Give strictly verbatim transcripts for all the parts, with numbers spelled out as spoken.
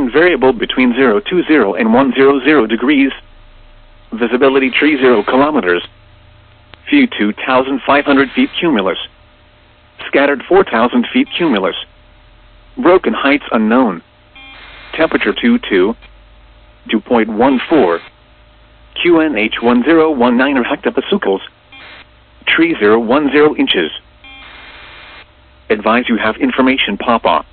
Direction variable between zero two zero and one hundred degrees. Visibility tree zero kilometers. View two thousand five hundred feet cumulus. Scattered four thousand feet cumulus. Broken heights unknown. Temperature two two. dew point one four. Q N H one zero one nine or hectopascals. Tree zero one zero inches. Advise you have information pop-up.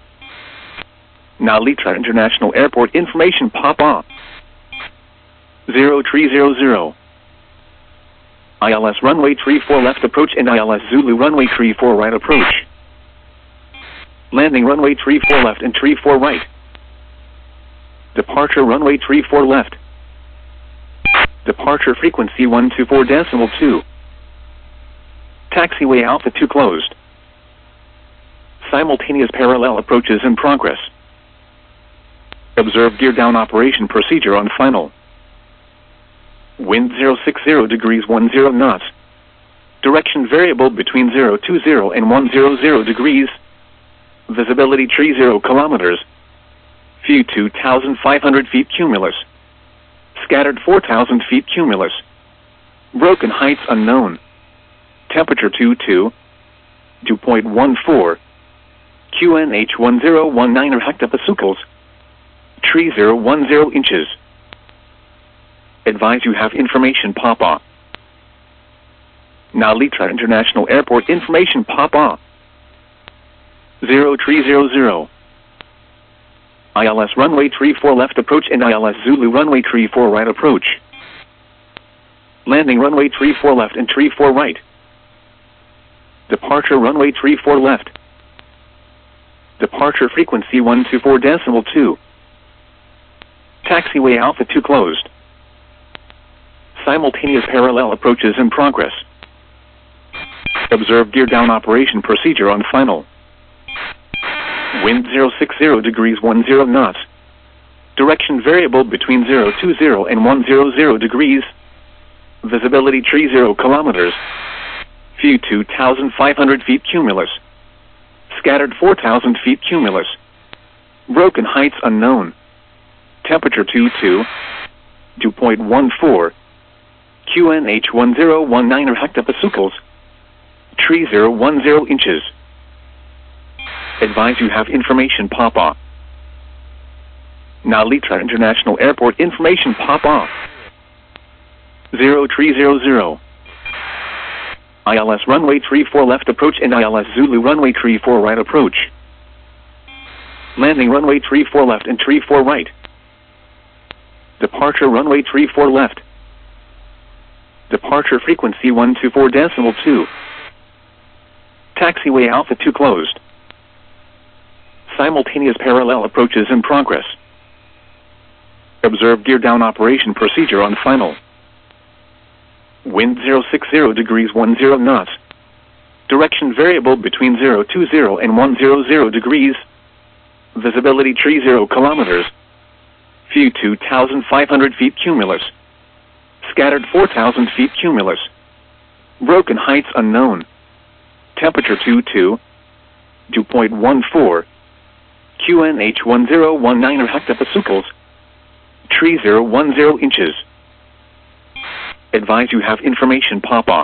Nalitra International Airport information pop-up. Zero tree zero zero. I L S runway tree four left approach and I L S Zulu runway tree four right approach. Landing runway tree four left and tree four right. Departure runway tree four left. Departure frequency one two four decimal two. Taxiway Alpha two closed. Simultaneous parallel approaches in progress. Observe gear down operation procedure on final. Wind zero six zero degrees one zero knots. Direction variable between zero two zero and one hundred degrees. Visibility tree zero kilometers. View two thousand five hundred feet cumulus. Scattered four thousand feet cumulus. Broken heights unknown. Temperature two two. dew point one four. Q N H one zero one nine or hectopascals. Tree zero one zero inches. Advise you have information pop-up. Nalitra International Airport information pop-up. Zero tree zero zero. I L S runway tree four left approach and I L S Zulu runway tree four right approach. Landing runway tree four left and tree four right. Departure runway tree four left. Departure frequency one two four decimal two. Taxiway Alpha two closed. Simultaneous parallel approaches in progress. Observe gear down operation procedure on final. Wind zero six zero degrees one zero knots. Direction variable between zero two zero and one hundred degrees. Visibility tree zero kilometers. View two thousand five hundred feet cumulus. Scattered four thousand feet cumulus. Broken heights unknown. Temperature two two. dew point one four. Q N H one zero one nine or hectopascals. Tree zero one zero inches. Advise you have information pop-up. Nalitra International Airport information pop-up. Zero tree zero zero. I L S runway tree four left approach and I L S Zulu runway tree four right approach. Landing runway tree four left and tree four right. Departure runway tree four left. Departure frequency one two four decimal two. Taxiway Alpha two closed. Simultaneous parallel approaches in progress. Observe gear down operation procedure on final. Wind zero six zero degrees one zero knots. Direction variable between zero two zero and one hundred degrees. Visibility tree zero kilometers. View two thousand five hundred feet cumulus. Scattered four thousand feet cumulus. Broken heights unknown. Temperature two two. dew point one four. Q N H one zero one nine or hectopascals. Tree zero one zero inches. Advise you have information pop-up.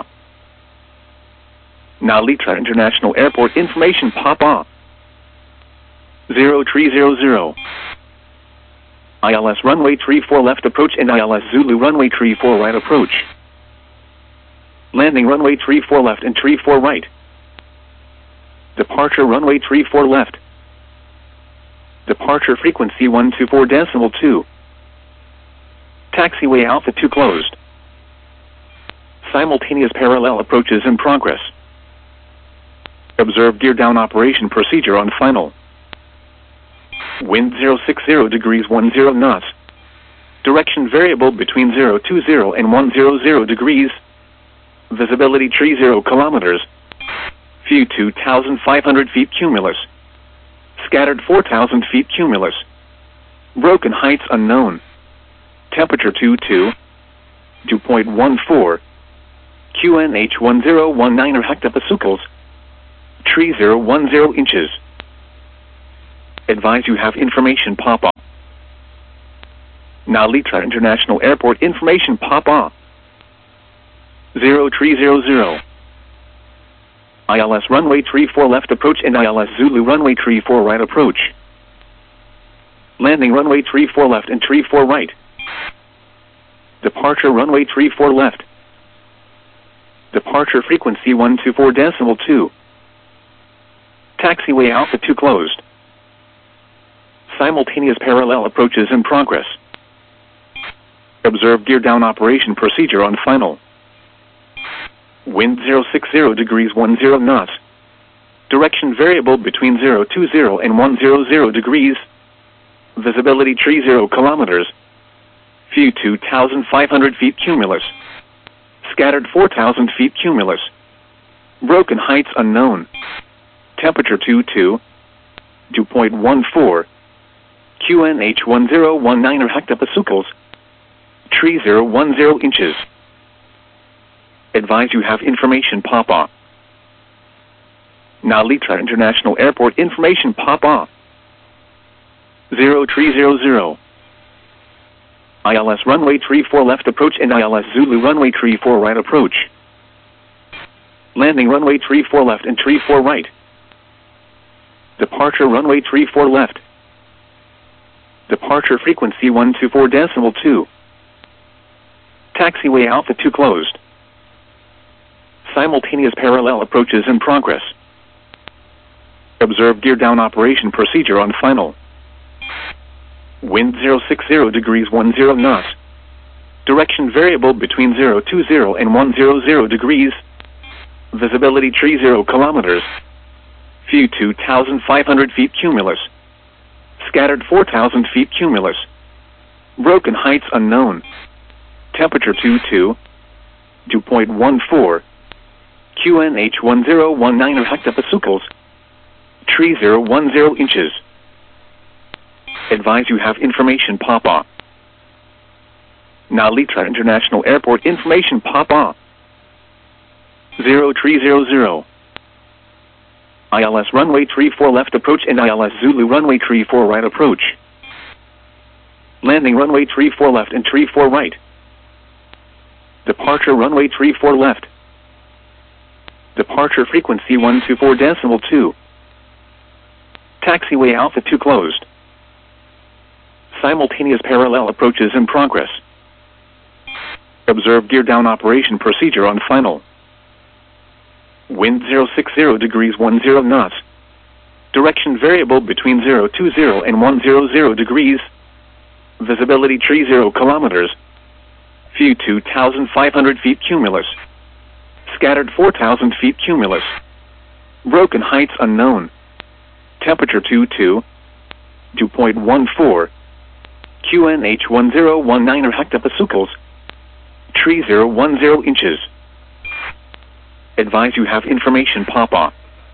Nalitra International Airport information pop-up. Zero tree zero zero. I L S runway tree four left approach and I L S Zulu runway tree four right approach. Landing runway tree four left and tree four right. Departure runway tree four left. Departure frequency one two four decimal two. Taxiway Alpha two closed. Simultaneous parallel approaches in progress. Observe gear down operation procedure on final. Wind zero six zero degrees one zero knots. Direction variable between zero two zero and one hundred degrees. Visibility tree zero kilometers. View two thousand five hundred feet cumulus. Scattered four thousand feet cumulus. Broken heights unknown. Temperature two two. dew point one four. Q N H one zero one nine or hectopascals. Tree zero one zero inches. Advise you have information pop up. Narita International Airport information pop up. zero three zero zero. I L S runway three four left approach and I L S Zulu runway three four right approach. Landing runway three four left and three four right. Departure runway three four left. Departure frequency one two four decimal two. Taxiway Alpha two closed. Simultaneous parallel approaches in progress. Observe gear down operation procedure on final. Wind zero six zero degrees ten knots. Direction variable between zero two zero and one hundred degrees. Visibility three zero kilometers. View two thousand five hundred feet cumulus. Scattered four thousand feet cumulus. Broken heights unknown. Temperature two two. dew point one four. Q N H one zero one nine hectopascals. three thousand ten inches. Advise you have information pop up. Narita International Airport information pop up. zero three zero zero. I L S runway three four left approach and I L S Zulu runway three four right approach. Landing runway three four left and three four right. Departure runway three four left. Departure frequency one two four decimal two. Taxiway Alpha two closed. Simultaneous parallel approaches in progress. Observe gear down operation procedure on final. Wind zero six zero degrees ten knots. Direction variable between zero two zero and one hundred degrees. Visibility three zero kilometers. View two thousand five hundred feet cumulus. Scattered four thousand feet cumulus. Broken heights unknown. Temperature two two. dew point one four. Q N H one zero one nine hectopascals. three thousand ten inches. Advise you have information pop up. Narita International Airport information pop up. zero three zero zero. I L S runway three four left approach and I L S Zulu runway three four right approach. Landing runway three four left and three four right. Departure runway three four left. Departure frequency one two four decimal two. Taxiway Alpha two closed. Simultaneous parallel approaches in progress. Observe gear down operation procedure on final. Wind zero six zero degrees ten knots. Direction variable between zero two zero and one hundred degrees. Visibility three zero kilometers. View two thousand five hundred feet cumulus. Scattered four thousand feet cumulus. Broken heights unknown. Temperature two two. dew point one four. Q N H one zero one nine hectopascals. three thousand ten inches. Advise you have information pop up.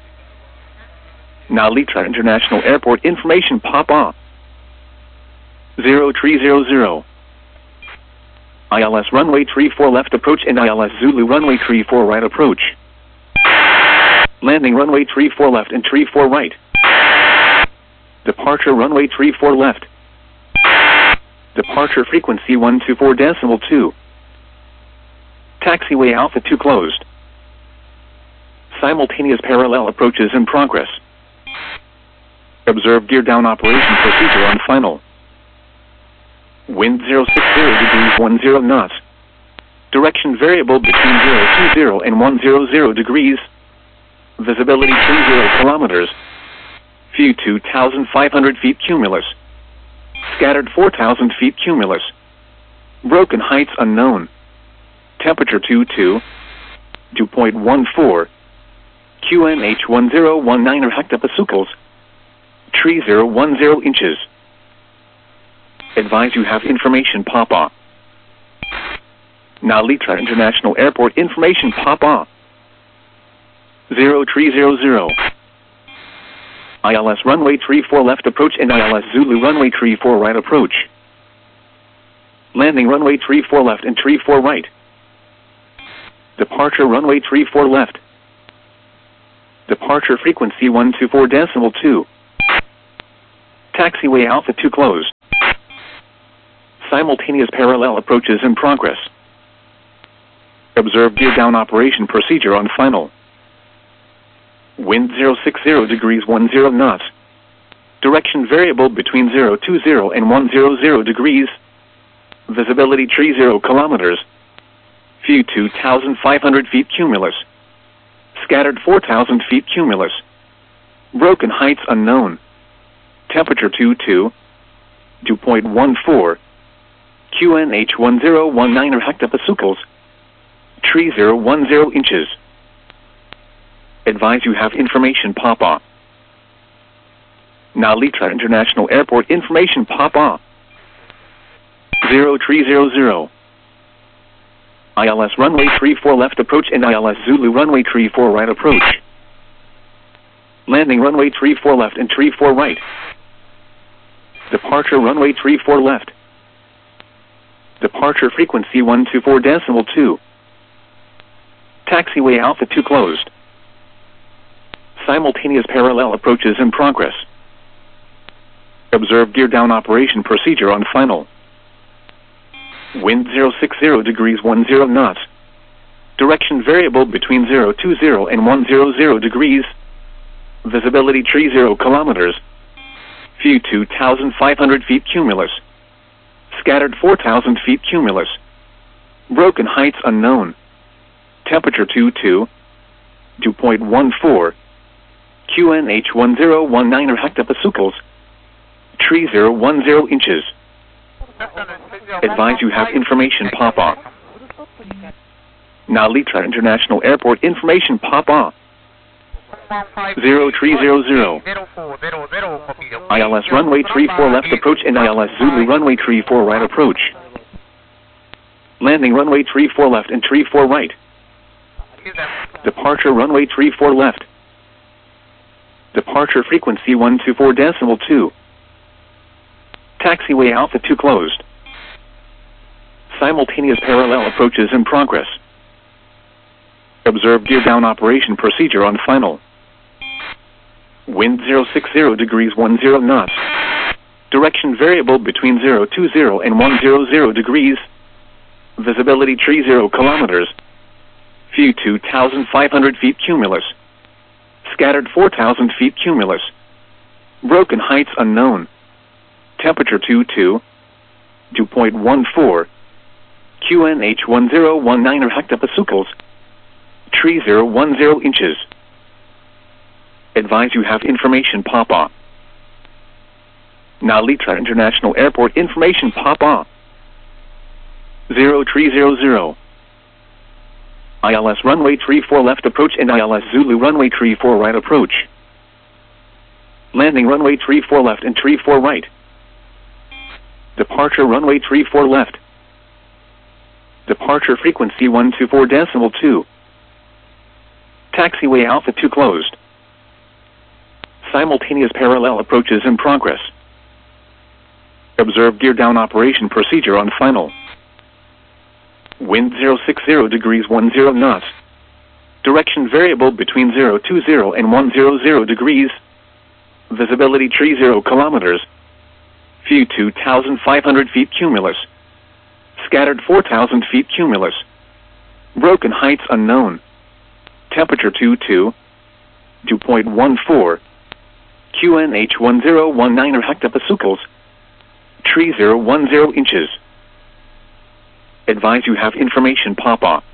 Narita International Airport information pop up. zero three zero zero. I L S runway three four left approach and I L S Zulu runway three four right approach. Landing runway three four left and three four right. Departure runway three four left. Departure frequency one two four decimal two. Taxiway Alpha two closed. Simultaneous parallel approaches in progress. Observe gear down operation procedure on final. Wind zero six zero degrees ten knots. Direction variable between zero two zero and one hundred degrees. Visibility three zero kilometers. View two thousand five hundred feet cumulus. Scattered four thousand feet cumulus. Broken heights unknown. Temperature two two. dew point one four. Q N H one zero one nine hectopascals. three thousand ten inches. Advise you have information pop up. Narita International Airport information pop up. zero three zero zero. I L S runway three four left approach and I L S Zulu runway three four right approach. Landing runway three four left and three four right. Departure runway three four left. Departure frequency one two four decimal two. Taxiway Alpha two closed. Simultaneous parallel approaches in progress. Observe gear down operation procedure on final. Wind zero six zero degrees one zero knots. Direction variable between zero two zero and one zero zero degrees. Visibility tree zero kilometers. View two thousand five hundred feet cumulus. Scattered four thousand feet cumulus. Broken heights unknown. Temperature two two. Dew point one four. Q N H one zero one nine or hectopascals. Tree zero one zero inches. Advise you have information pop-up. Now Litra International Airport information pop-up. Zero tree zero zero. I L S runway three four left approach and I L S Zulu runway three four right approach. Landing runway three four left and three four right. Departure runway three four left. Departure frequency one two four decimal two. Taxiway Alpha two closed. Simultaneous parallel approaches in progress. Observe gear down operation procedure on final. Wind zero six zero degrees one zero knots. Direction variable between zero two zero and one zero zero degrees. Visibility tree zero kilometers. View two thousand five hundred feet cumulus. Scattered four thousand feet cumulus. Broken heights unknown. Temperature two two. Dew point one four. Q N H one zero one nine or hectopascals. Tree zero one zero inches. Advise you have information pop-up. Now Litra International Airport information pop-up. Zero three zero zero. I L S runway three four left approach and I L S Zulu runway three four right approach. Landing runway three four left and three four right. Departure runway three four left. Departure frequency one two four decimal two. Taxiway Alpha two closed. Simultaneous parallel approaches in progress. Observe gear down operation procedure on final. Wind zero six zero degrees one zero knots. Direction variable between zero two zero and one zero zero degrees. Visibility tree zero kilometers. View two thousand five hundred feet cumulus. Scattered four thousand feet cumulus. Broken heights unknown. Temperature two two. Dew point one four. Q N H one zero one nine or hectopascals. Tree zero one zero inches. Advise you have information pop-up. Now Litra International Airport information pop-up. Zero tree zero zero. I L S runway three four left approach and I L S Zulu runway three four right approach. Landing runway three four left and three four right. Departure runway three four left. Departure frequency one two four decimal two. Taxiway Alpha two closed. Simultaneous parallel approaches in progress. Observe gear down operation procedure on final. Wind zero six zero degrees one zero knots. Direction variable between zero two zero and one zero zero degrees. Visibility tree zero kilometers. View two thousand five hundred feet cumulus. Scattered four thousand feet cumulus. Broken heights unknown. Temperature two two. Dew point one four. Q N H one zero one nine or hectopascals. Tree zero one zero inches. Advise you have information pop-up.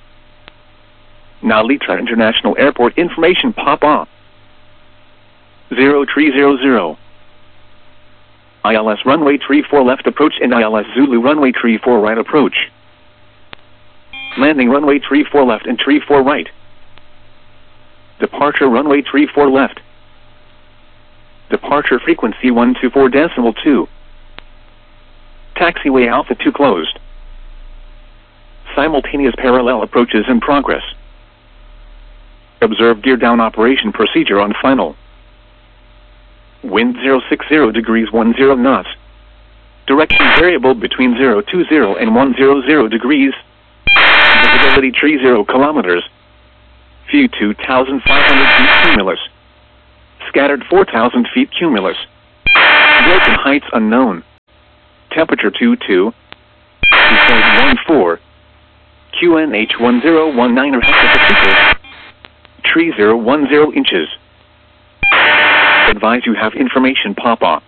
Now Litra International Airport information pop-up. Zero tree zero zero. I L S runway three four left approach and I L S Zulu runway three four right approach. Landing runway three four left and three four right. Departure runway three four left. Departure frequency one two four decimal two. Taxiway Alpha two closed. Simultaneous parallel approaches in progress. Observe gear down operation procedure on final. Wind zero six zero degrees one zero knots. Direction variable between zero two zero and one zero zero degrees. Visibility tree zero kilometers. View two thousand five hundred feet cumulus. Scattered four thousand feet cumulus. Broken heights unknown. Temperature two two. two point one four. Q N H one zero one nine or hectopascals. Tree zero one zero inches. Advise you have information Papa.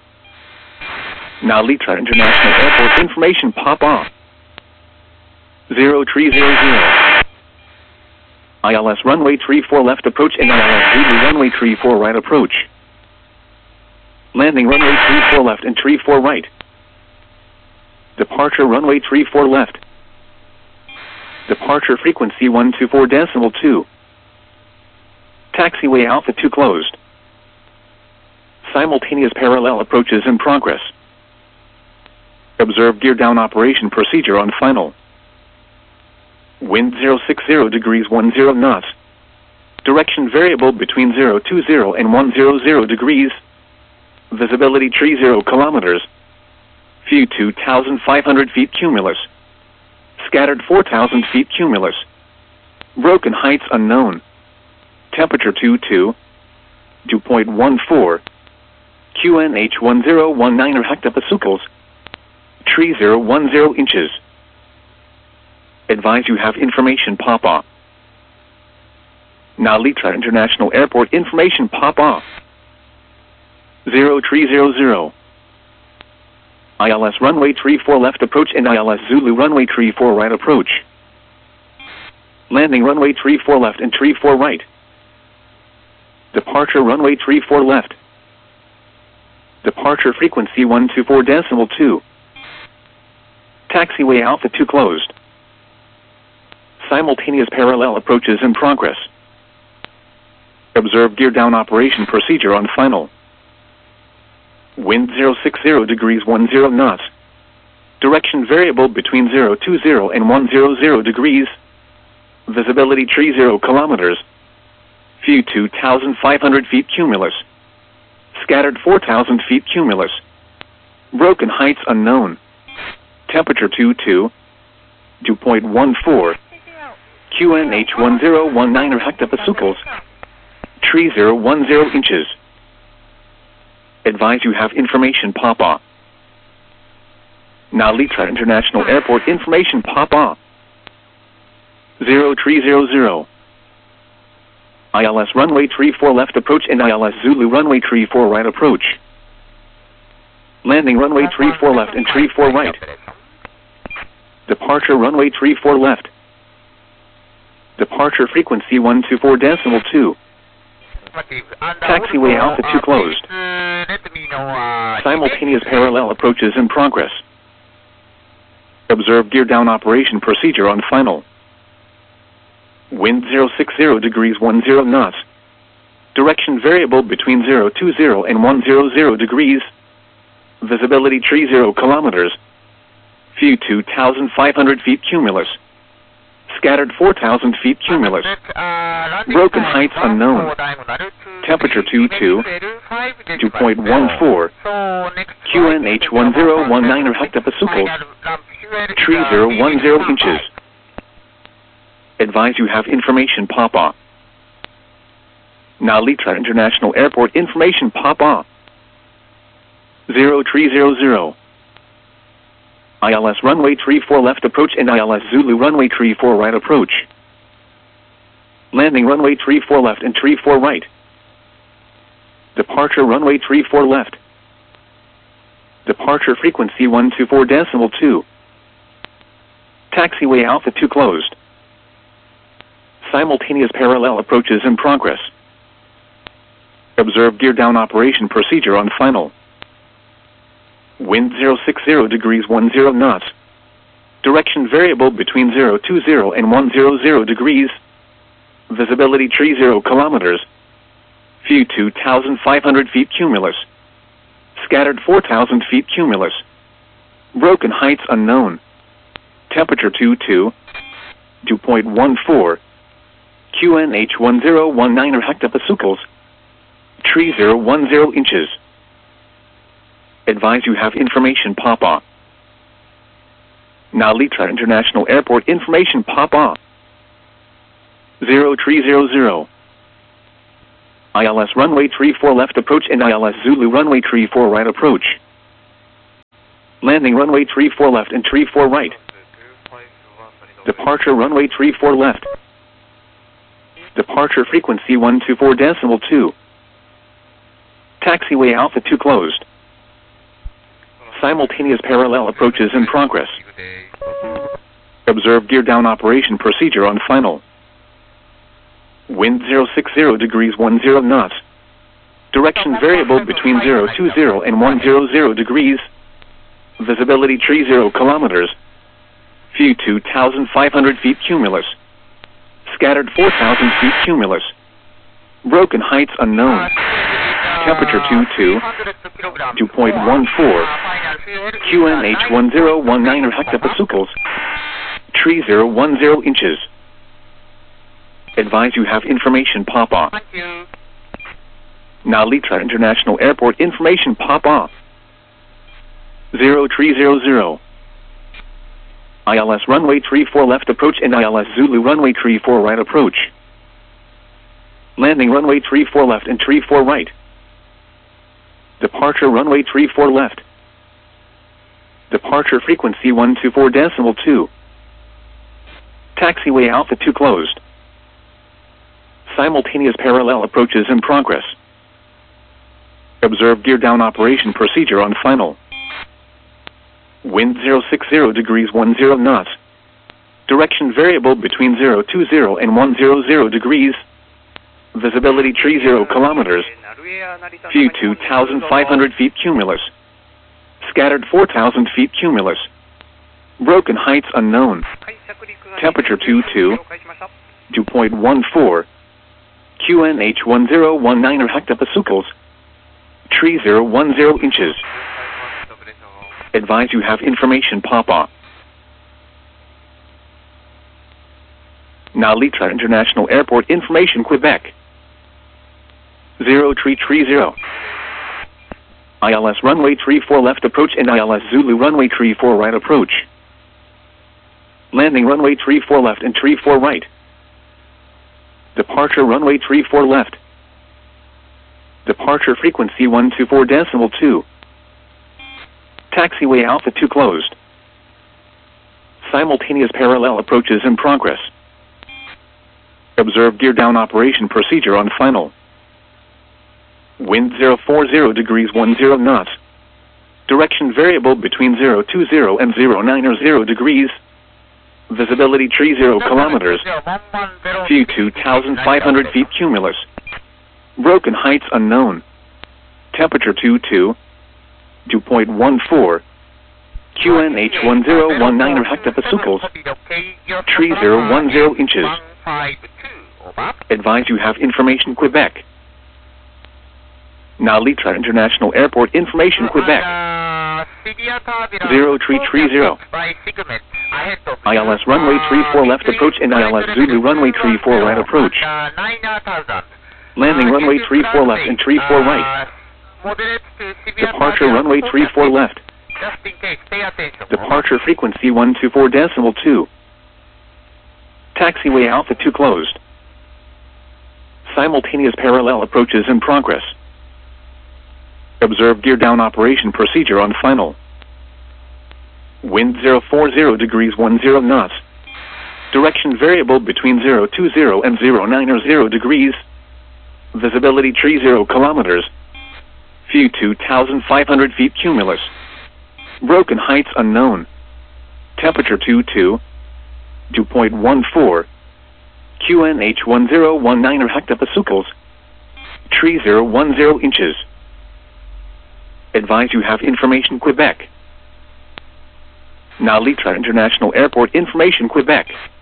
Now Litra International Airport information Papa. Zero tree zero zero. I L S runway tree four left approach and I L S Zulu runway tree four right approach. Landing runway tree four left and tree four right. Departure runway tree four left. Departure frequency one two four decimal two. Taxiway Alpha two closed. Simultaneous parallel approaches in progress. Observe gear down operation procedure on final. Wind zero six zero degrees ten knots. Direction variable between zero two zero and one hundred degrees. Visibility tree zero kilometers. View two thousand five hundred feet cumulus. Scattered four thousand feet cumulus. Broken heights unknown. Temperature two two. two point one four. Q N H one zero one nine or hectopascals. Tree zero one zero inches. Advise you have information Papa. Now Litra International Airport information Papa. Zero tree zero zero. I L S runway tree four left approach and I L S Zulu runway tree four right approach. Landing runway tree four left and tree four right. Departure runway tree four left. Departure frequency one two four decimal two. Taxiway Alpha two closed. Simultaneous parallel approaches in progress. Observe gear down operation procedure on final. Wind zero six zero degrees ten knots. Direction variable between zero two zero and one hundred degrees. Visibility tree zero kilometers. View two thousand five hundred feet cumulus. Scattered four thousand feet cumulus. Broken heights unknown. Temperature two two. two point one four. Q N H one zero one nine or hectopascals. Tree zero one zero inches. Advise you have information Papa. Now Litra International Airport information Papa. Zero tree zero zero. I L S runway tree four left approach and I L S Zulu runway tree four right approach. Landing runway tree four left and tree four right. Departure runway tree four left. Departure frequency one two four decimal two. Taxiway Alpha two closed. Simultaneous parallel approaches in progress. Observe gear down operation procedure on final. Wind zero six zero degrees ten knots. Direction variable between zero two zero and one hundred degrees. Visibility tree zero kilometers. View two thousand five hundred feet cumulus. Scattered four thousand feet cumulus. Broken heights unknown. Temperature two two. two point one four. Q N H one zero one nine or hectopascals. Tree zero one zero inches. Advise you have information Papa. Now Litra International Airport information Papa. Zero tree zero zero. I L S runway tree four left approach and I L S Zulu runway tree four right approach. Landing runway tree four left and tree four right. Departure runway tree four left. Departure frequency one two four decimal two. Taxiway Alpha two closed. Simultaneous parallel approaches in progress. Observe gear down operation procedure on final. Wind zero six zero degrees ten knots. Direction variable between zero two zero and one hundred degrees. Visibility tree zero kilometers. View two thousand five hundred feet cumulus. Scattered four thousand feet cumulus. Broken heights unknown. Temperature two two. two point one four. Q N H one zero one nine or hectopascals. Tree zero one zero inches. Advise you have information Papa. Now Litra International Airport information Papa. Zero tree zero zero. I L S runway tree four left approach and I L S Zulu runway tree four right approach. Landing runway tree four left and tree four right. Departure runway tree four left. Departure frequency one two four decimal two. Taxiway Alpha two closed. Simultaneous parallel approaches in progress. Observe gear down operation procedure on final. Wind zero six zero degrees one zero knots. Direction variable between zero two zero and one zero zero degrees. Visibility tree zero kilometers. View two thousand five hundred feet cumulus. Scattered four thousand feet cumulus. Broken heights unknown. Temperature two two. two point one four. Q N H one zero one nine hectopascals. Tree zero one zero inches. Advise you have information pop off. Nalitra International Airport information pop off. Zero tree zero zero. I L S runway tree four left approach and I L S Zulu runway tree four right approach. Landing runway tree four left and tree four right. Departure runway tree four left. Departure frequency one two four decimal two. Taxiway Alpha two closed. Simultaneous parallel approaches in progress. Observe gear down operation procedure on final. Wind zero six zero degrees one zero knots. Direction variable between zero two zero and one zero zero degrees. Visibility tree zero kilometers. View two thousand five hundred feet cumulus. Scattered four thousand feet cumulus. Broken heights unknown. Temperature two two. two point one four. Q N H one zero one nine hectopascals. Tree zero one zero inches. Advise you have information pop off. Nalitra International Airport information Quebec. Zero tree tree zero. I L S runway tree four left approach and I L S Zulu runway tree four right approach. Landing runway tree four left and tree four right. Departure runway tree four left. Departure frequency one two four decimal two. Taxiway Alpha two closed. Simultaneous parallel approaches in progress. Observe gear down operation procedure on final. Wind zero four zero degrees one zero knots. Direction variable between zero two zero and zero nine zero degrees. Visibility tree zero kilometers. View two thousand five hundred feet cumulus. Broken heights unknown. Temperature two two. two point one four. Q N H one zero one nine hectopascals. Tree zero one zero inches. Advise you have information Quebec. Nalitra International Airport information Quebec. Zero tree tree zero. I L S runway tree four left approach and I L S Zulu runway tree four right approach. Landing runway tree four left and tree four right. Departure runway tree four left. Departure frequency one two four decimal two. Taxiway Alpha two closed. Simultaneous parallel approaches in progress. Observe gear down operation procedure on final. Wind zero four zero degrees one zero knots. Direction variable between zero two zero and zero nine zero degrees. Visibility tree zero kilometers. View two thousand five hundred feet cumulus. Broken heights unknown. Temperature two two. two point one four. Q N H one zero one nine hectopascals. Tree zero one zero inches. Advise you have information Quebec. Nalitra International Airport information Quebec.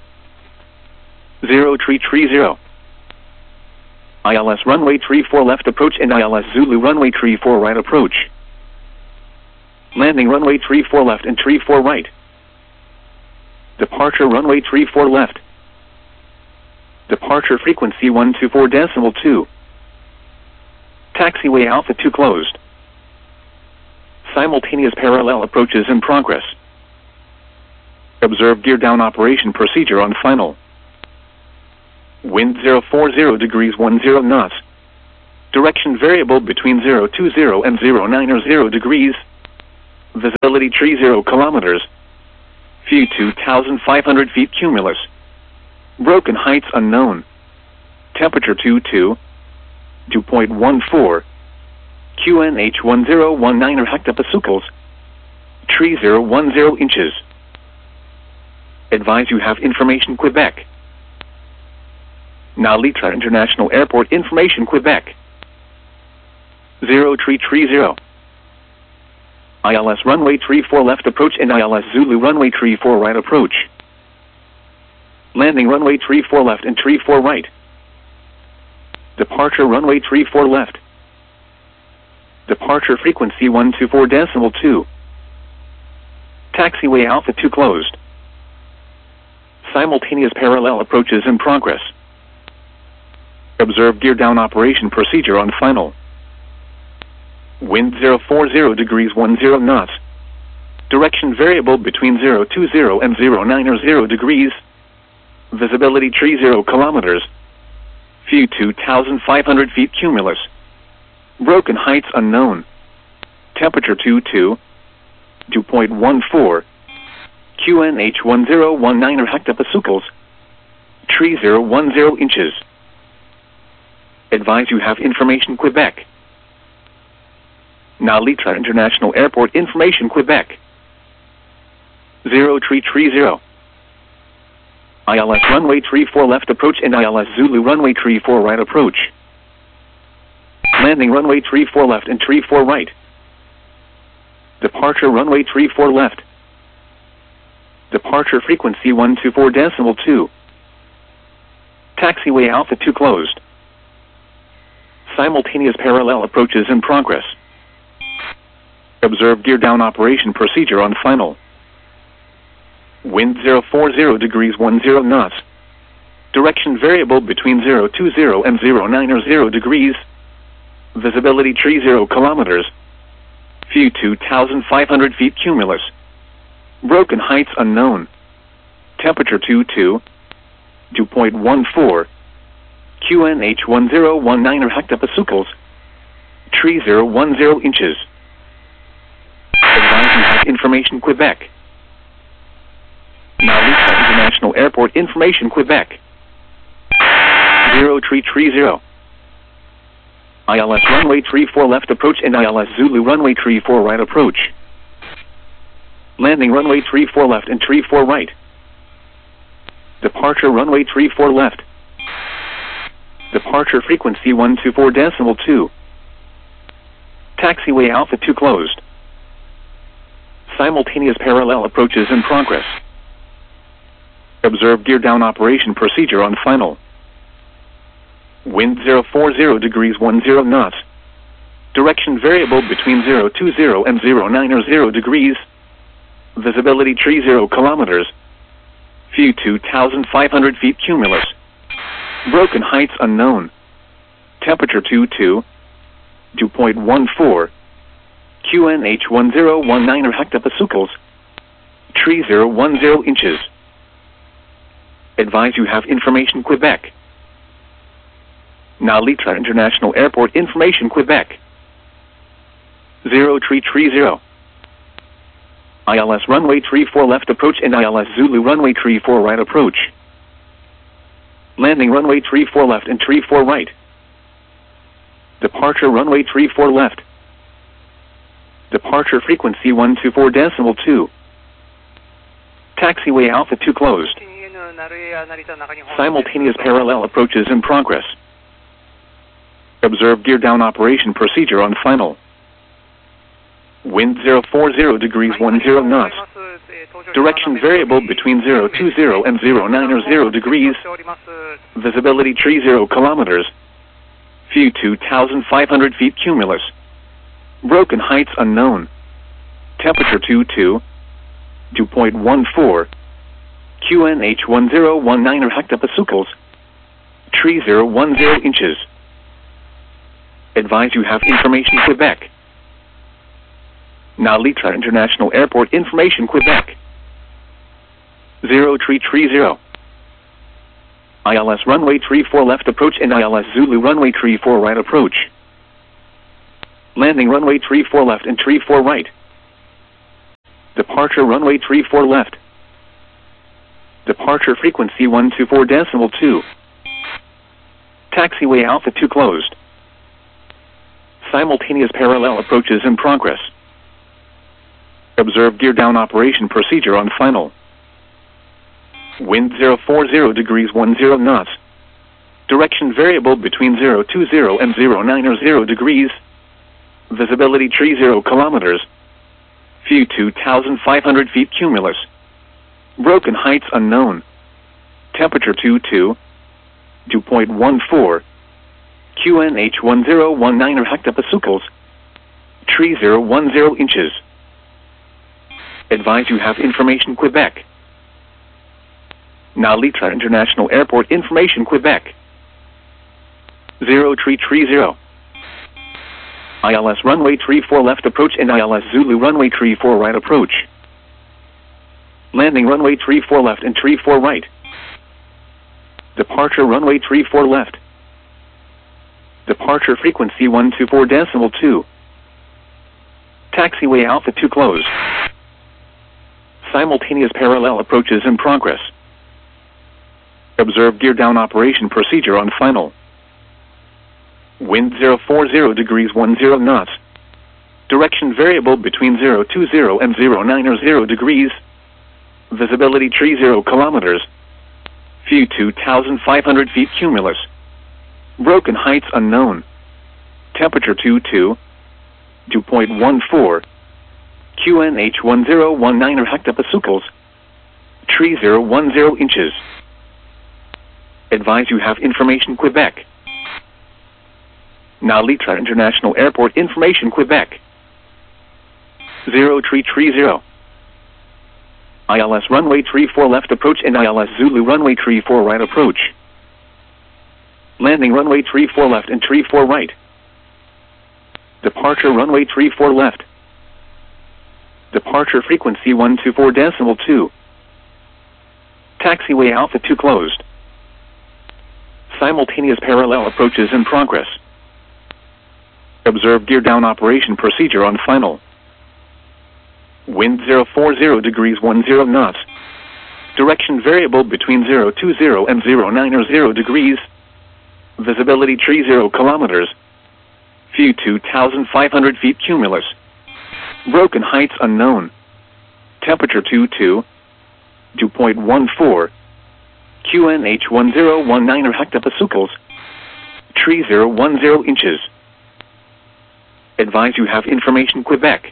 Zero tree tree zero. I L S runway tree four left approach and I L S Zulu runway tree four right approach. Landing runway tree four left and tree four right. Departure runway tree four left. Departure frequency one two four decimal two. Taxiway Alpha two closed. Simultaneous parallel approaches in progress. Observe gear down operation procedure on final. Wind zero four zero degrees one zero knots. Direction variable between zero two zero and zero nine zero degrees. Visibility tree zero kilometers. View two thousand five hundred feet cumulus. Broken heights unknown. Temperature two two. dew point one four. Q N H one zero one nine hectopascals. Tree zero one zero inches. Advise you have information Quebec. Nalitra International Airport information Quebec. Zero tree tree zero. I L S runway tree four left approach and I L S Zulu runway tree four right approach. Landing runway tree four left and tree four right. Departure runway tree four left. Departure frequency one two four decimal two. Taxiway Alpha two closed. Simultaneous parallel approaches in progress. Observe gear down operation procedure on final. Wind zero four zero degrees one zero knots. Direction variable between zero two zero and zero nine zero degrees. Visibility tree zero kilometers. View two thousand five hundred feet cumulus. Broken heights unknown. Temperature two two. dew point one four. Q N H one zero one nine hectopascals. Tree zero one zero inches. Advise you have information Quebec. Nalitra International Airport information Quebec. Zero tree tree zero. I L S runway tree four left approach and I L S Zulu runway tree four right approach. Landing runway tree four left and tree four right. Departure runway tree four left. Departure frequency one two four decimal two. Taxiway Alpha two closed. Simultaneous parallel approaches in progress. Observe gear down operation procedure on final. Wind zero four zero degrees one zero knots. Direction variable between zero two zero and zero nine zero degrees. Visibility tree zero kilometers. View two thousand five hundred feet cumulus. Broken heights unknown. Temperature two two. dew point one four. Q N H one zero one nine hectopascals. Tree zero one zero inches. Advise you have information Quebec. Nalitra International Airport information Quebec. Zero tree tree zero. I L S runway tree four left approach and I L S Zulu runway tree four right approach. Landing runway tree four left and tree four right. Departure runway tree four left. Departure frequency one two four decimal two. Taxiway Alpha two closed. Simultaneous parallel approaches in progress. Observe gear down operation procedure on final. Wind zero four zero degrees one zero knots. Direction variable between zero two zero and zero nine zero degrees. Visibility tree zero kilometers. View two thousand five hundred feet cumulus. Broken heights unknown. Temperature two two. dew point one four. Q N H one zero one nine hectopascals. Tree zero one zero inches. Advise you have information Quebec. Nalitra International Airport information Quebec. Zero tree tree zero. I L S runway tree four left approach and I L S Zulu runway tree four right approach. Landing runway tree four left and tree four right. Departure runway tree four left. Departure frequency one two four decimal two. Taxiway Alpha two closed. Simultaneous parallel approaches in progress. Observe gear down operation procedure on final. Wind zero four zero degrees one zero knots. Direction variable between zero two zero and zero nine zero degrees. Visibility tree zero kilometers. View two thousand five hundred feet cumulus. Broken heights unknown. Temperature two two. dew point one four. Q N H one zero one nine hectopascals. Tree zero one zero inches. Advise you have information Quebec. Nalitra International Airport information Quebec. Zero tree tree zero. I L S runway tree four left approach and I L S Zulu runway tree four right approach. Landing runway three four left and three four right. Departure runway three four left. Departure frequency one two four decimal two. Taxiway Alpha two closed. Simultaneous parallel approaches in progress. Observe gear down operation procedure on final. Wind zero four zero degrees ten knots. Direction variable between zero two zero and zero nine zero degrees. Visibility three zero kilometers. View two thousand five hundred feet cumulus. Broken heights unknown. Temperature two two. dew point one four. Q N H one zero one nine hectopascals. three zero one zero inches. Advise you have information Quebec. Now Litra International Airport information Quebec. zero three three zero. I L S runway three four left approach and I L S Zulu runway three four right approach. Landing runway three four left and three four right. Departure runway three four left. Departure frequency one two four decimal two. Taxiway Alpha two closed. Simultaneous parallel approaches in progress. Observe gear down operation procedure on final. Wind zero four zero degrees ten knots. Direction variable between zero two zero and zero nine zero degrees. Visibility three zero kilometers. View two thousand five hundred feet cumulus. Broken heights unknown. Temperature two two. dew point one four. Q N H one zero one nine hectopascals. three zero one zero inches. Advise you have information Quebec. Now Litra International Airport information Quebec. zero three three zero. I L S runway three four left approach and I L S Zulu runway three four right approach. Landing runway three four left and three four right. Departure runway three four left. Departure frequency one two four decimal two. Taxiway Alpha two closed. Simultaneous parallel approaches in progress. Observe gear down operation procedure on final. Wind zero four zero degrees ten knots. Direction variable between zero two zero and zero nine zero degrees. Visibility three zero kilometers. View two thousand five hundred feet cumulus. Broken heights unknown. Temperature two two. dew point one four. Q N H one zero one nine hectopascals. three zero one zero inches. Advise you have information Quebec.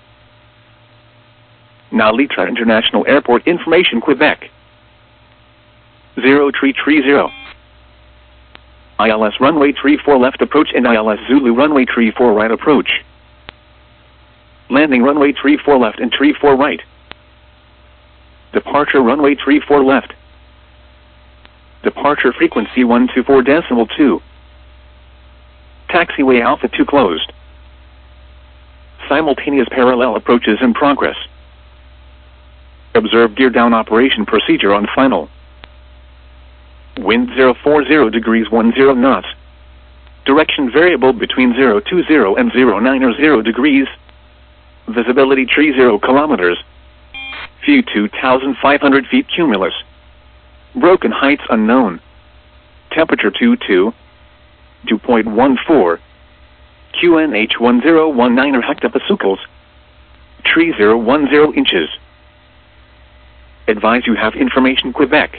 Now Litra International Airport information Quebec. zero three three zero. I L S runway three four left approach and I L S Zulu runway three four right approach. Landing runway three four left and three four right. Departure runway three four left. Departure frequency one two four decimal two. Taxiway Alpha two closed. Simultaneous parallel approaches in progress. Observe gear down operation procedure on final. Wind zero four zero degrees ten knots. Direction variable between zero two zero and zero nine zero degrees. Visibility three zero kilometers. View two thousand five hundred feet cumulus. Broken heights unknown. Temperature two two. dew point one four. Q N H one zero one nine hectopascals. three zero one zero inches. Advise you have information Quebec.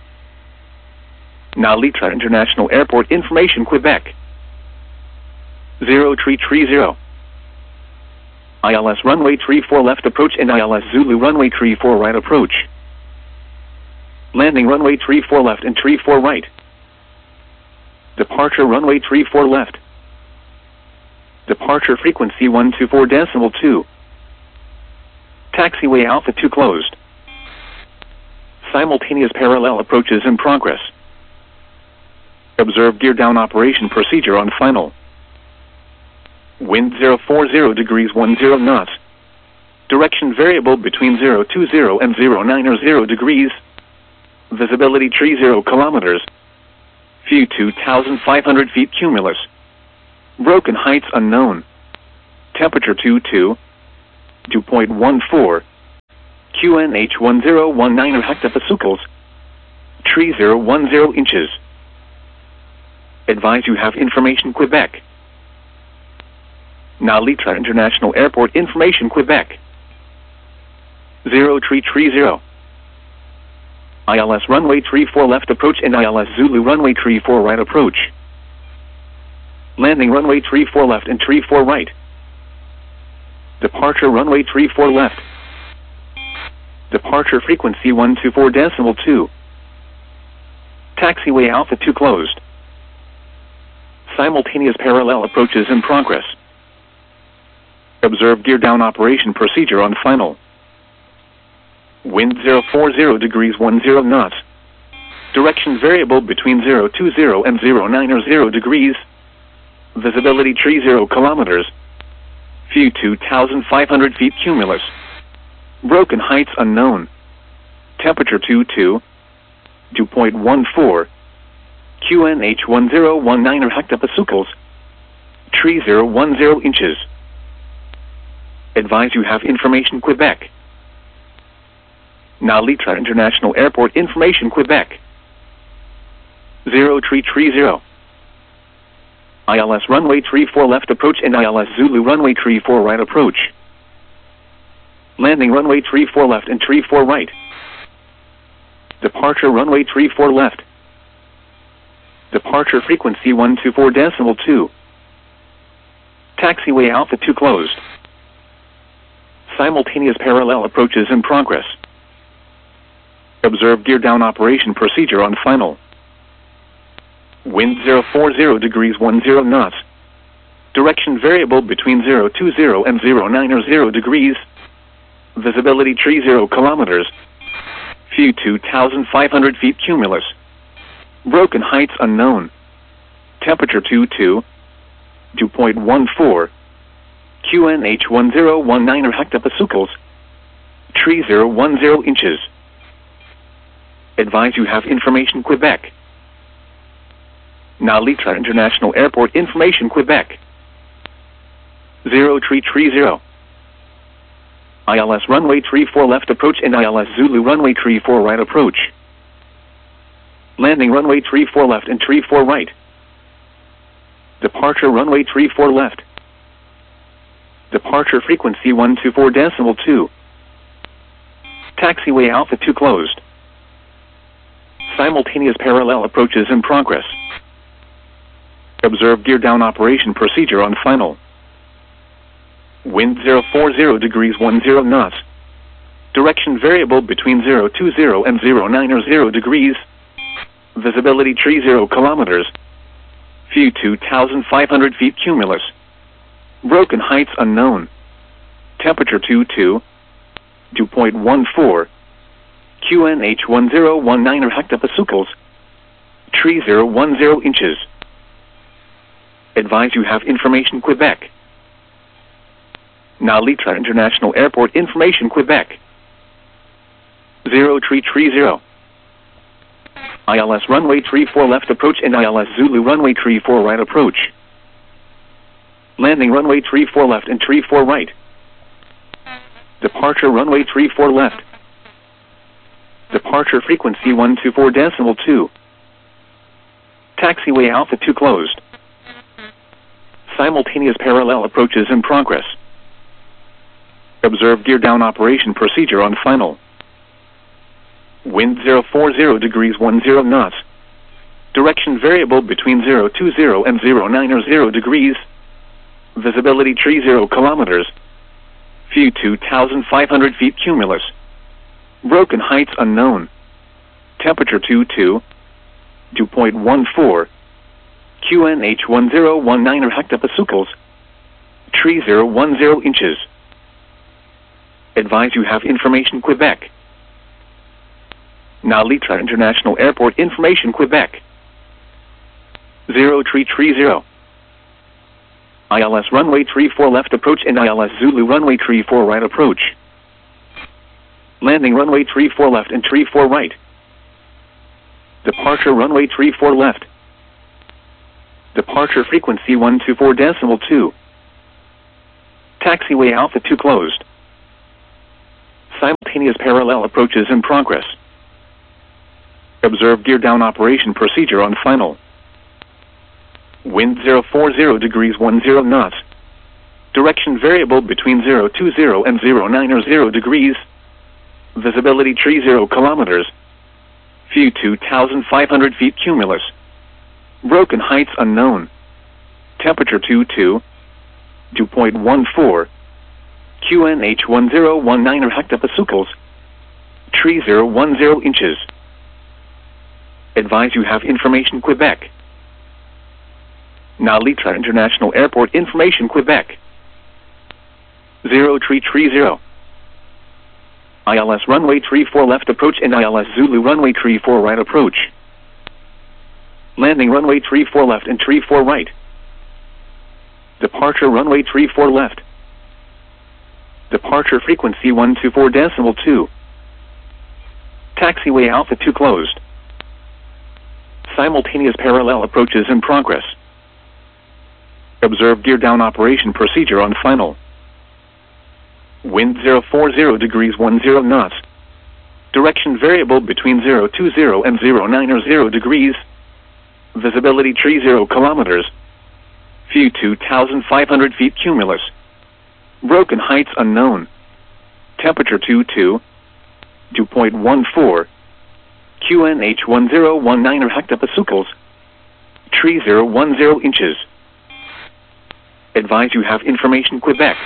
Now Litra International Airport information Quebec. zero three three zero. I L S runway three four left approach and I L S Zulu runway three four right approach. Landing runway three four left and three four right. Departure runway three four left. Departure frequency one two four decimal two. Taxiway Alpha two closed. Simultaneous parallel approaches in progress. Observe gear down operation procedure on final. Wind zero four zero degrees ten knots. Direction variable between zero two zero and zero nine zero degrees. Visibility three zero kilometers. View two thousand five hundred feet cumulus. Broken heights unknown. Temperature two two, dew point one four, Q N H one zero one nine hectopascals, tree zero one zero inches. Advise you have information Quebec. Nalitra International Airport information Quebec. zero three three zero. I L S runway three four left approach and I L S Zulu runway three four right approach. Landing runway three four left and three four right. Departure runway three four left. Departure frequency one two four decimal two. Taxiway Alpha two closed. Simultaneous parallel approaches in progress. Observe gear down operation procedure on final. Wind zero four zero degrees one zero knots. Direction variable between zero two zero and zero nine zero degrees. Visibility tree zero kilometers. View two thousand five hundred feet cumulus. Broken heights unknown. Temperature two two, dew point one four, Q N H one zero one nine hectopascals, tree zero one zero inches. Advise you have information Quebec. Nalitra International Airport information Quebec. zero three three zero. I L S runway three four left approach and I L S Zulu runway three four right approach. Landing runway three four left and three four right. Departure runway three four left. Departure frequency one two four decimal two. Taxiway Alpha two closed. Simultaneous parallel approaches in progress. Observe gear down operation procedure on final. Wind zero four zero degrees one zero knots. Direction variable between zero two zero and zero nine zero degrees. Visibility tree zero kilometers. View two thousand five hundred feet cumulus. Broken heights unknown. Temperature two two, dew point one four, Q N H one zero one nine hectopascals, tree zero one zero inches. Advise you have information Quebec. Nalitra International Airport information Quebec. zero three three zero. I L S runway three four left approach and I L S Zulu runway three four right approach. Landing runway three four left and three four right. Departure runway three four left. Departure frequency one two four decimal two. Taxiway Alpha two closed. Simultaneous parallel approaches in progress. Observe gear down operation procedure on final. Wind zero four zero degrees one zero knots. Direction variable between zero two zero and zero nine zero degrees. Visibility tree zero kilometers. View two thousand five hundred feet cumulus. Broken heights unknown. Temperature two two, dew point one four, Q N H one zero one nine hectopascals, tree zero one zero inches. Advise you have information Quebec. Nalitra International Airport information Quebec. zero three three zero. I L S runway three four left approach and I L S Zulu runway three four right approach. Landing runway three four left and three four right. Departure runway three four left. Departure frequency one two four decimal two. Taxiway Alpha two closed. Simultaneous parallel approaches in progress. Observe gear down operation procedure on final. Wind zero four zero degrees one zero knots. Direction variable between zero two zero and zero nine zero degrees. Visibility tree zero kilometers. View two thousand five hundred feet cumulus. Broken heights unknown. Temperature two two, dew point one four, Q N H one zero one nine hectopascals, tree zero one zero inches. Advise you have information Quebec. Nalitra International Airport information Quebec. zero three three zero. I L S runway three four left approach and I L S Zulu runway three four right approach. Landing runway three four left and three four right. Departure runway three four left. Departure frequency one two four decimal two. Taxiway Alpha two closed. Simultaneous parallel approaches in progress. Observe gear down operation procedure on final. Wind zero four zero degrees one zero knots. Direction variable between zero two zero and zero nine zero degrees. Visibility tree zero kilometers. View two thousand five hundred feet cumulus. Broken heights unknown. Temperature two two. Dew point one four. Q N H one zero one nine hectopascals. Tree zero one zero inches. Advise you have information Quebec. Nalitra International Airport information Quebec. Zero tree tree zero. I L S runway tree four left approach and I L S Zulu runway tree four right approach. Landing runway tree four left and tree four right. Departure runway tree four left. Departure frequency one two four decimal two. Taxiway Alpha two closed. Simultaneous parallel approaches in progress. Observe gear down operation procedure on final. Wind zero four zero degrees one zero knots. Direction variable between zero two zero and zero nine zero degrees. Visibility tree zero kilometers. View two thousand five hundred feet cumulus. Broken heights unknown. Temperature two two. Dew point one four. Q N H one zero one nine hectopascals. Tree zero one zero inches. Advise you have information Quebec.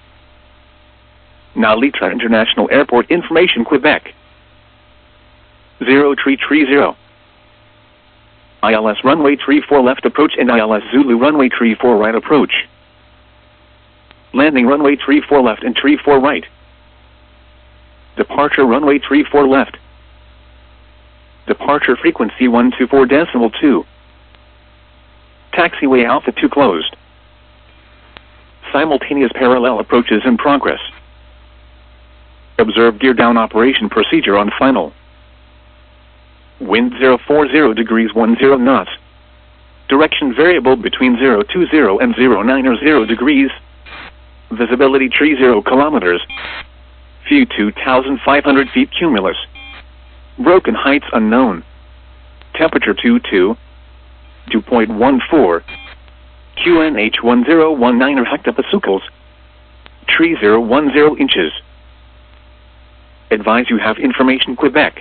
Nalitra International Airport information Quebec. Zero tree tree zero. I L S runway tree four left approach and I L S Zulu runway tree four right approach. Landing runway tree four left and tree four right. Departure runway tree four left. Departure frequency one two four decimal two. Taxiway Alpha two closed. Simultaneous parallel approaches in progress. Observe gear down operation procedure on final. Wind zero four zero degrees one zero knots. Direction variable between zero two zero and zero nine zero degrees. Visibility tree zero kilometers. View two thousand five hundred feet cumulus. Broken heights unknown. Temperature two two. Dew point one four. Q N H one zero one nine hectopascals. Tree zero one zero inches. Advise you have information Quebec.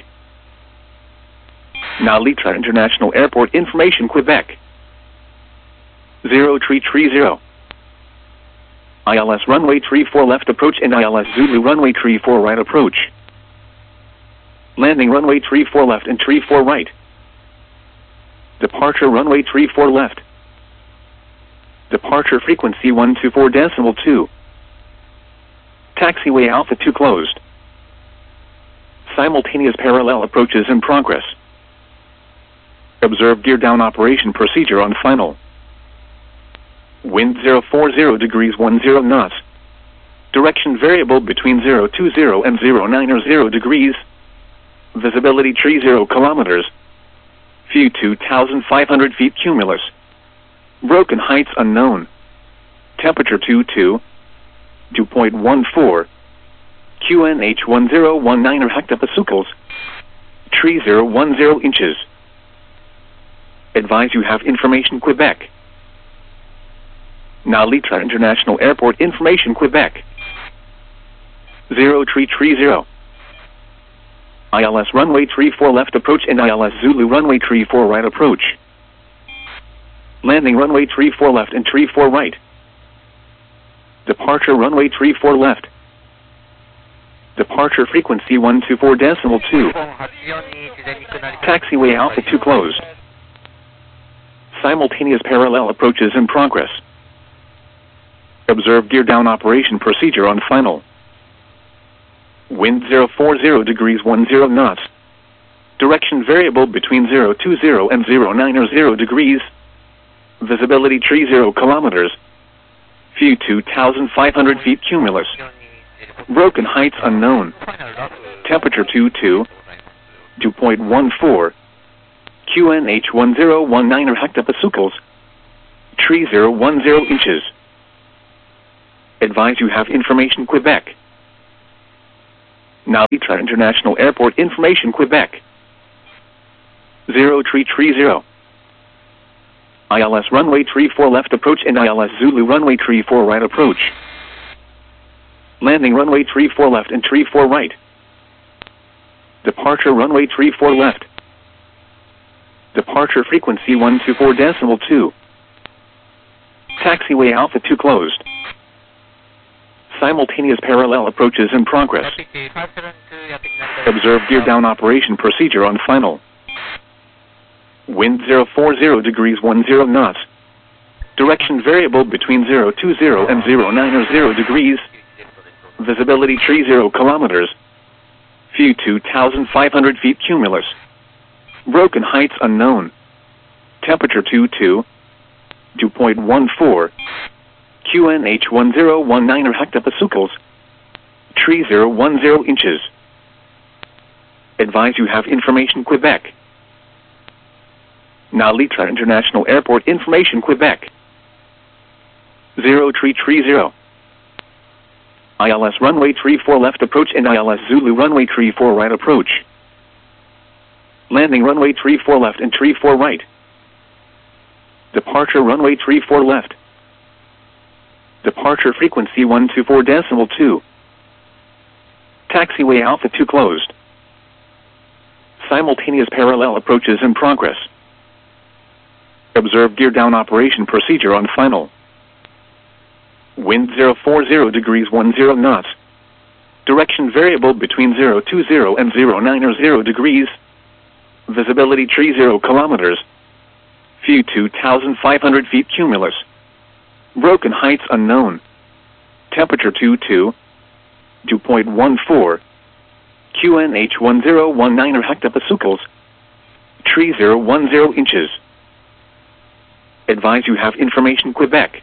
Nalitra International Airport information Quebec. Zero tree tree zero. I L S runway tree four left approach and I L S Zulu runway tree four right approach. Landing runway tree four left and tree four right. Departure runway tree four left. Departure frequency one two four decimal two. Taxiway Alpha two closed. Simultaneous parallel approaches in progress. Observe gear down operation procedure on final. Wind zero four zero degrees one zero knots. Direction variable between zero two zero and zero nine zero degrees. Visibility tree zero kilometers. View two thousand five hundred feet cumulus. Broken heights unknown. Temperature two two. Dew point one four. Q N H one zero one nine hectopascals. Tree zero one zero inches. Advise you have information Quebec. Nalitra International Airport information Quebec. Zero tree tree zero. I L S runway tree four left approach and I L S Zulu runway tree four right approach. Landing runway tree four left and tree four right. Departure runway tree four left. Departure frequency one two four decimal two. Taxiway Alpha two closed. Simultaneous parallel approaches in progress. Observe gear down operation procedure on final. Wind zero four zero degrees one zero knots. Direction variable between zero two zero and zero nine zero degrees. Visibility tree zero kilometers. View two thousand five hundred feet cumulus. Broken heights unknown. Temperature two two. Dew point one four. Q N H one zero one nine hectopascals. Tree zero one zero inches. Advise you have information Quebec. Now Litra International Airport information Quebec. zero three three zero. I L S runway three four left approach and I L S Zulu runway three four right approach. Landing runway three four left and three four right. Departure runway three four left. Departure frequency one two four decimal two. Taxiway Alpha two closed. Simultaneous parallel approaches in progress. Observe gear down operation procedure on final. Wind zero four zero degrees one zero knots. Direction variable between zero two zero and zero nine zero degrees. Visibility three zero kilometers. View two thousand five hundred feet cumulus. Broken heights unknown. Temperature two two. Dew point one four. Q N H one zero one nine hectopascals. three zero one zero inches. Advise you have information Quebec. Now Litra International Airport information Quebec. zero three three zero. I L S runway three four left approach and I L S Zulu runway three four right approach. Landing runway three four left and three four right. Departure runway three four left. Departure frequency one two four decimal two. Taxiway Alpha two closed. Simultaneous parallel approaches in progress. Observe gear down operation procedure on final. Wind zero four zero degrees one zero knots. Direction variable between zero two zero and zero nine zero degrees. Visibility three zero kilometers. View two thousand five hundred feet cumulus. Broken heights unknown. Temperature two two. Dew point one four. Q N H one zero one nine hectopascals. three zero one zero inches. Advise you have information Quebec.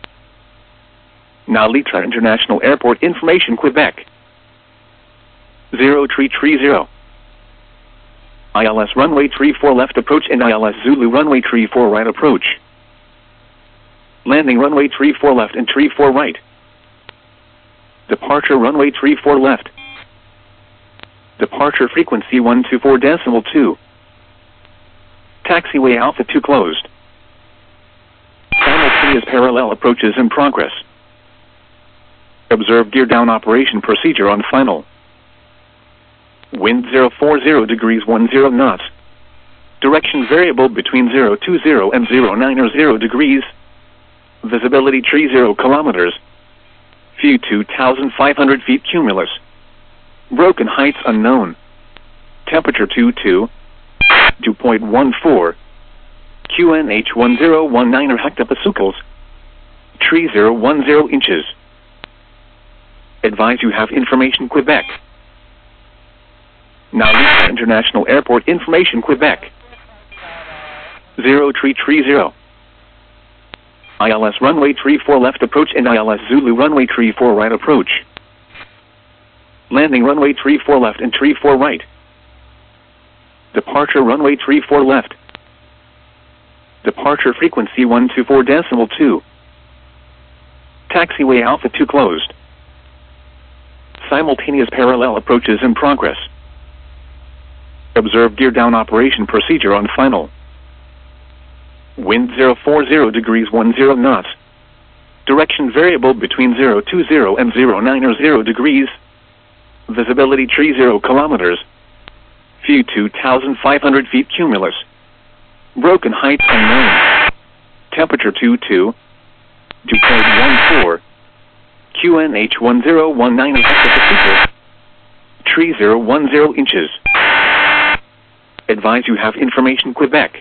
Now Litra International Airport information Quebec. zero three three zero. I L S runway three four left approach and I L S Zulu runway three four right approach. Landing runway three four left and three four right. Departure runway three four left. Departure frequency one two four decimal two. Taxiway Alpha two closed. Simultaneous parallel approaches in progress. Observe gear down operation procedure on final. Wind zero four zero degrees one zero knots. Direction variable between zero two zero and zero nine zero degrees. Visibility three zero kilometers. View two thousand five hundred feet cumulus. Broken heights unknown. Temperature two two. Dew point one four. Q N H one zero one nine hectopascals. three zero one zero inches. Advise you have information Quebec. Now Litra International Airport information Quebec. zero three three zero. I L S runway three four left approach and I L S Zulu runway three four right approach. Landing runway three four left and three four right. Departure runway three four left. Departure frequency one two four decimal two. Taxiway Alpha two closed. Simultaneous parallel approaches in progress. Observe gear down operation procedure on final. Wind zero four zero degrees one zero knots. Direction variable between zero two zero and zero nine zero degrees. Visibility three zero kilometers. View two thousand five hundred feet cumulus. Broken heights unknown. Temperature two two. Dew point one four. Q N H one zero one nine hectopascals. three zero one zero inches. Advise you have information Quebec.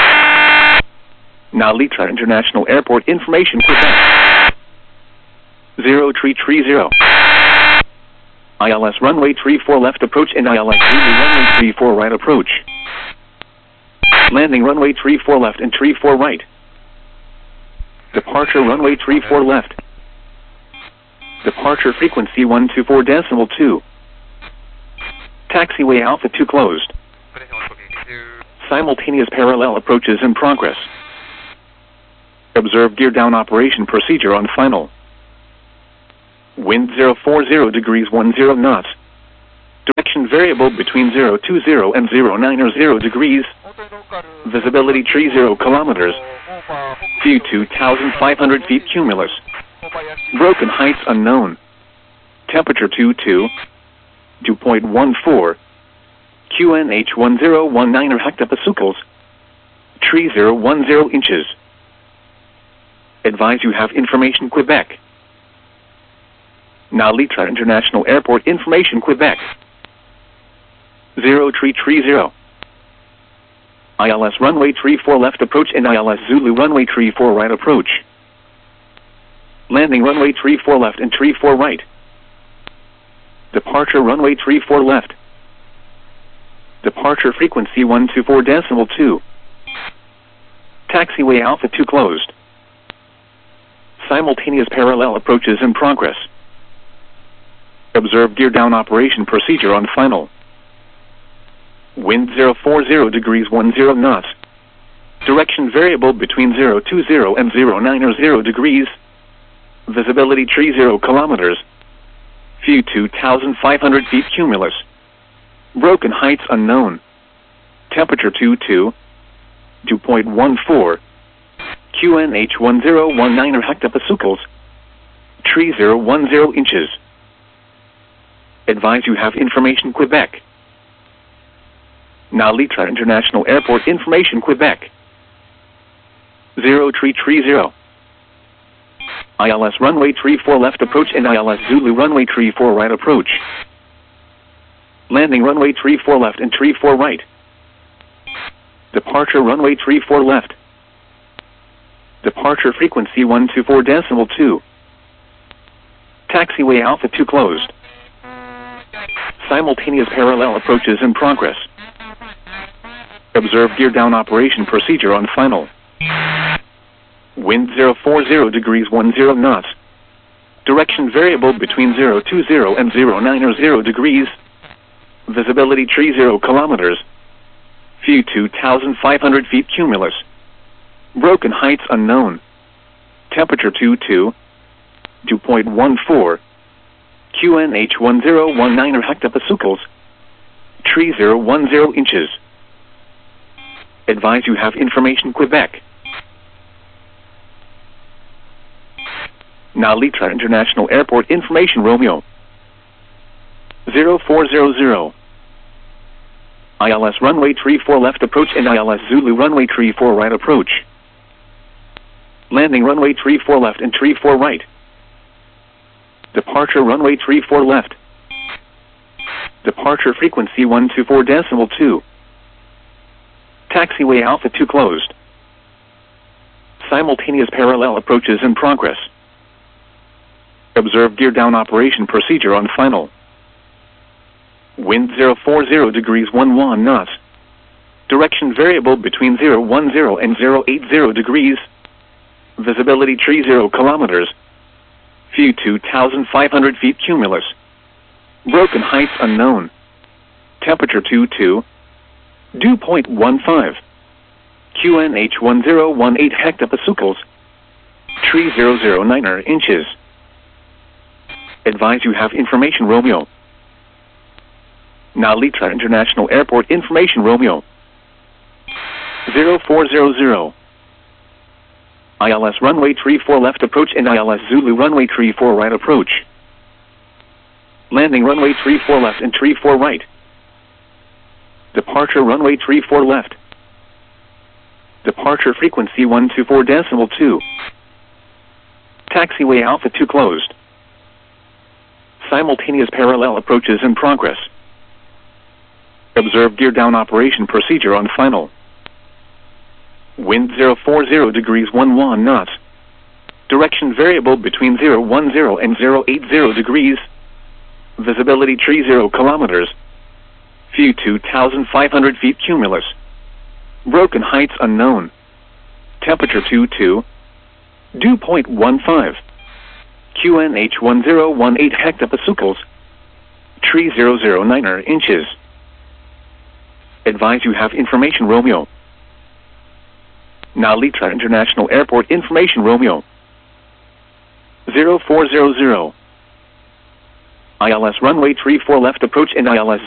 Now Litra International Airport information Quebec. zero three three zero. I L S runway three four left approach and I L S Zulu runway three four right approach. Landing runway three four left and three four right. Departure runway three four left. Departure frequency one two four decimal two. Taxiway Alpha two closed. Simultaneous parallel approaches in progress. Observe gear down operation procedure on final. Wind zero four zero degrees one zero knots. Direction variable between zero two zero and zero nine or zero degrees. Visibility tree zero kilometers. View two thousand five hundred feet cumulus. Broken heights unknown. Temperature two two. dew point one four. Q N H one zero one nine or hectopascals. Tree zero one zero inches. Advise you have information Quebec. Now Litra International Airport information Quebec. Zero tree tree zero. I L S runway tree four left approach and I L S Zulu runway tree four right approach. Landing runway tree four left and tree four right. Departure runway tree four left. Departure frequency one two four decimal two. Taxiway Alpha two closed. Simultaneous parallel approaches in progress. Observe gear down operation procedure on final. Wind zero four zero degrees one zero knots. Direction variable between zero two zero and zero nine or zero degrees. Visibility tree zero kilometers. View two thousand five hundred feet cumulus. Broken heights unknown. Temperature two two. dew point one four. Q N H one zero one nine or hectopascals. Tree zero one zero inches. Advise you have information Quebec. Now Litra International Airport information Quebec. Zero tree tree zero. I L S runway tree four left approach and I L S Zulu runway tree four right approach. Landing runway tree four left and tree four right. Departure runway tree four left. Departure frequency one two four decimal two. Taxiway Alpha two closed. Simultaneous parallel approaches in progress. Observe gear down operation procedure on final. Wind zero four zero degrees one zero knots. Direction variable between zero two zero and zero nine or zero degrees. Visibility tree zero kilometers. View two thousand five hundred feet cumulus. Broken heights unknown. Temperature two two. dew point one four. Q N H one zero one nine or hectopascals. Tree zero one zero inches. Advise you have information Quebec. Now Litra International Airport information Romeo. zero four zero zero. I L S runway tree four left approach and I L S Zulu runway tree four right approach. Landing runway tree four left and tree four right. Departure runway tree four left. Departure frequency one two four decimal two. Taxiway Alpha two closed. Simultaneous parallel approaches in progress. Observe gear down operation procedure on final. Wind zero four zero degrees one one knots. Direction variable between zero one zero and zero eight zero degrees. Visibility tree zero kilometers. View two thousand five hundred feet cumulus. Broken heights unknown. Temperature two two. dew point one five. Q N H one zero one eight hectopascals. Tree zero zero nine inches. Advise you have information Romeo. Now Litra International Airport information Romeo. zero four zero zero. I L S runway tree four left approach and I L S Zulu runway tree four right approach. Landing runway tree four left and tree four right. Departure runway tree four left. Departure frequency one two four decimal two. Taxiway Alpha two closed. Simultaneous parallel approaches in progress. Observe gear down operation procedure on final. Wind zero four zero degrees one one knots. Direction variable between zero one zero and zero eight zero degrees. Visibility tree zero kilometers. View two thousand five hundred feet cumulus. Broken heights unknown. Temperature two two. dew point one five. Q N H one zero one eight hectopascals. Tree zero zero nine inches. Advise you have information Romeo. Now Litra International Airport information Romeo. zero four zero zero. I L S runway three four left approach and I L S